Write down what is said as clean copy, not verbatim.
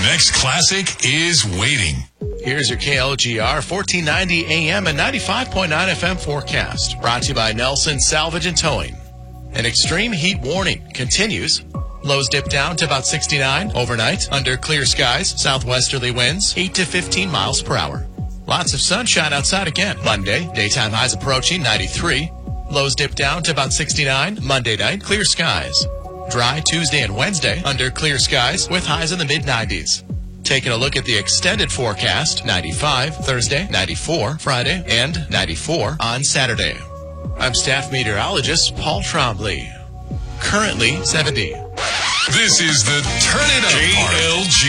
next classic is waiting. Here's your KLGR 1490 AM and 95.9 FM forecast. Brought to you by Nelson Salvage and Towing. An extreme heat warning continues. Lows dip down to about 69 overnight under clear skies. Southwesterly winds 8 to 15 miles per hour. Lots of sunshine outside again. Monday, daytime highs approaching 93. Lows dip down to about 69. Monday night, clear skies. Dry Tuesday and Wednesday under clear skies with highs in the mid-90s. Taking a look at the extended forecast, 95 Thursday, 94 Friday, and 94 on Saturday. I'm staff meteorologist Paul Trombley. Currently 70. This is the Turn It Up Part. KLG.